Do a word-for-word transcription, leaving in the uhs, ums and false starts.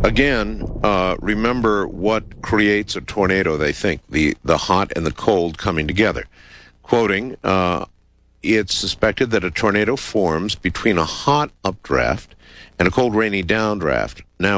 Again, uh, remember what creates a tornado, they think, the, the hot and the cold coming together. Quoting, uh, it's suspected that a tornado forms between a hot updraft and a cold, rainy downdraft. Now,